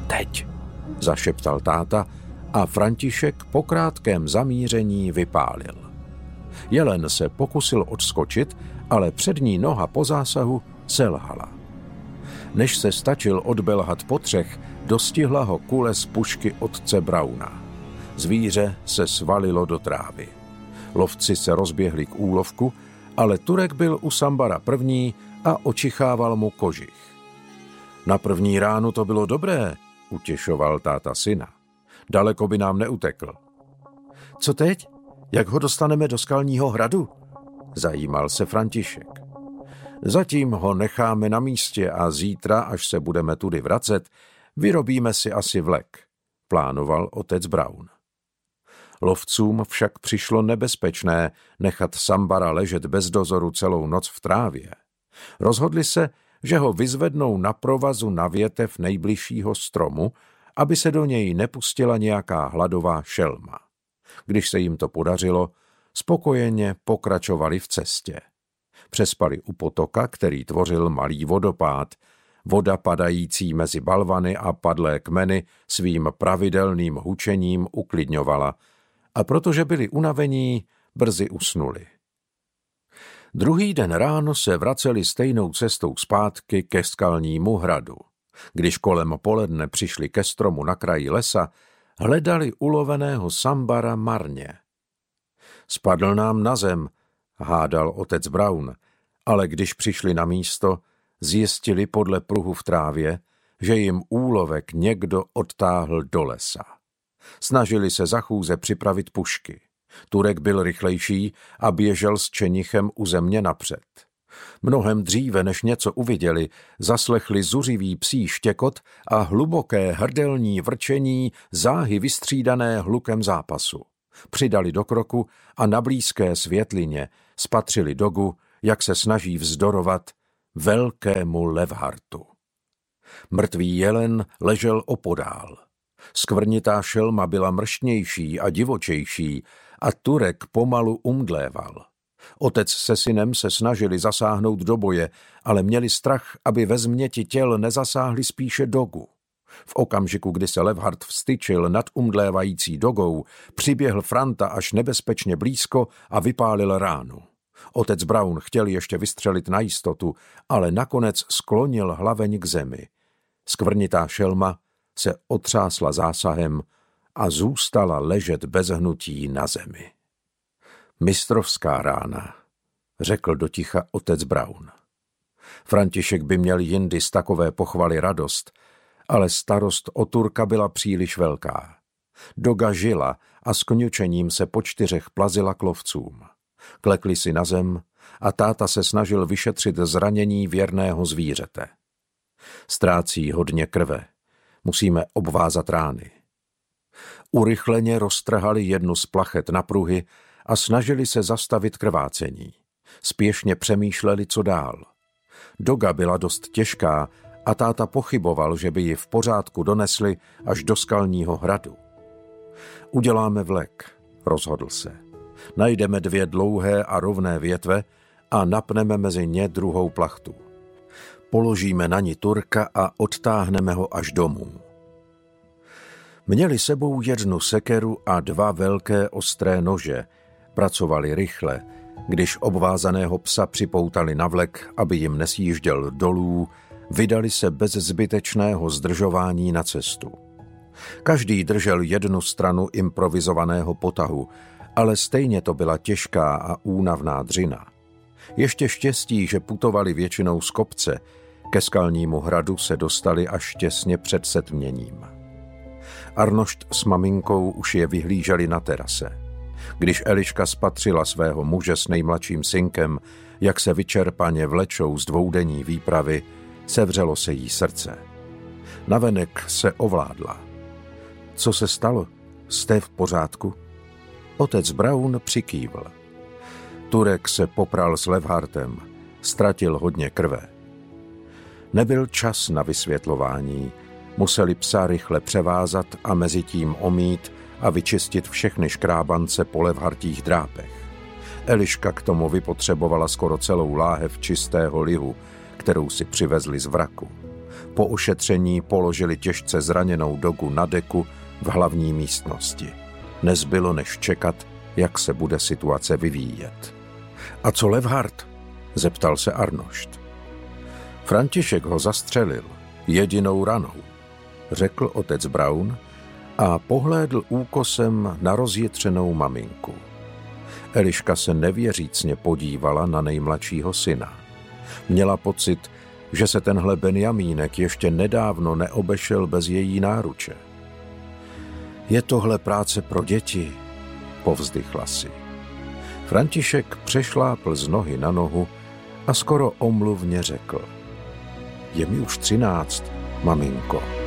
Teď, zašeptal táta a František po krátkém zamíření vypálil. Jelen se pokusil odskočit, ale přední noha po zásahu selhala. Než se stačil odbelhat po třech, dostihla ho kule z pušky otce Brauna. Zvíře se svalilo do trávy. Lovci se rozběhli k úlovku, ale Turek byl u Sambara první a očichával mu kožich. Na první ránu to bylo dobré, utěšoval táta syna. Daleko by nám neutekl. Co teď? Jak ho dostaneme do Skalního hradu? Zajímal se František. Zatím ho necháme na místě a zítra, až se budeme tudy vracet, vyrobíme si asi vlek, plánoval otec Braun. Lovcům však přišlo nebezpečné nechat Sambara ležet bez dozoru celou noc v trávě. Rozhodli se, že ho vyzvednou na provazu na větev nejbližšího stromu, aby se do něj nepustila nějaká hladová šelma. Když se jim to podařilo, spokojeně pokračovali v cestě. Přespali u potoka, který tvořil malý vodopád. Voda padající mezi balvany a padlé kmeny svým pravidelným hučením uklidňovala a protože byli unavení, brzy usnuli. Druhý den ráno se vraceli stejnou cestou zpátky ke Skalnímu hradu. Když kolem poledne přišli ke stromu na kraji lesa, hledali uloveného Sambara marně. Spadl nám na zem, hádal otec Braun, ale když přišli na místo, zjistili podle pruhu v trávě, že jim úlovek někdo odtáhl do lesa. Snažili se za chůze připravit pušky. Turek byl rychlejší a běžel s čenichem u země napřed. Mnohem dříve, než něco uviděli, zaslechli zuřivý psí štěkot a hluboké hrdelní vrčení, záhy vystřídané hlukem zápasu. Přidali do kroku a na blízké světlině spatřili Dogu, jak se snaží vzdorovat velkému levhartu. Mrtvý jelen ležel opodál. Skvrnitá šelma byla mrštnější a divočejší a Turek pomalu umdléval. Otec se synem se snažili zasáhnout do boje, ale měli strach, aby ve změti těl nezasáhli spíše Dogu. V okamžiku, kdy se levhart vstyčil nad umdlévající Dogou, přiběhl Franta až nebezpečně blízko a vypálil ránu. Otec Braun chtěl ještě vystřelit na jistotu, ale nakonec sklonil hlaveň k zemi. Skvrnitá šelma se otřásla zásahem a zůstala ležet bez hnutí na zemi. Mistrovská rána, řekl doticha otec Braun. František by měl jindy z takové pochvaly radost, ale starost o Turka byla příliš velká. Doga žila a s kňučením se po 4 plazila k lovcům. Klekli si na zem a táta se snažil vyšetřit zranění věrného zvířete. Ztrácí hodně krve. Musíme obvázat rány. Urychleně roztrhali jednu z plachet na pruhy a snažili se zastavit krvácení. Spěšně přemýšleli, co dál. Doga byla dost těžká a táta pochyboval, že by ji v pořádku donesli až do Skalního hradu. Uděláme vlek, rozhodl se. Najdeme 2 dlouhé a rovné větve a napneme mezi ně druhou plachtu. Položíme na ní Turka a odtáhneme ho až domů. Měli sebou 1 sekeru a 2 velké ostré nože. Pracovali rychle. Když obvázaného psa připoutali na vlek, aby jim nesjížděl dolů, vydali se bez zbytečného zdržování na cestu. Každý držel 1 stranu improvizovaného potahu, ale stejně to byla těžká a únavná dřina. Ještě štěstí, že putovali většinou z kopce, ke Skalnímu hradu se dostali až těsně před setměním. Arnošt s maminkou už je vyhlíželi na terase. Když Eliška spatřila svého muže s nejmladším synkem, jak se vyčerpaně vlečou z 2denní výpravy, sevřelo se jí srdce. Navenek se ovládla. Co se stalo? Jste v pořádku? Otec Braun přikývl. Turek se popral s levhartem, ztratil hodně krve. Nebyl čas na vysvětlování, museli psa rychle převázat a mezitím omít a vyčistit všechny škrábance po levhartích drápech. Eliška k tomu vypotřebovala skoro celou láhev čistého lihu, kterou si přivezli z vraku. Po ošetření položili těžce zraněnou Dogu na deku v hlavní místnosti. Nezbylo než čekat, jak se bude situace vyvíjet. A co Levhart? Zeptal se Arnošt. František ho zastřelil jedinou ranou, řekl otec Braun a pohlédl úkosem na rozjitřenou maminku. Eliška se nevěřícně podívala na nejmladšího syna. Měla pocit, že se tenhle Benjamínek ještě nedávno neobešel bez její náruče. Je tohle práce pro děti, povzdychla si. František přešlápl z nohy na nohu a skoro omluvně řekl. Je mi už 13, maminko.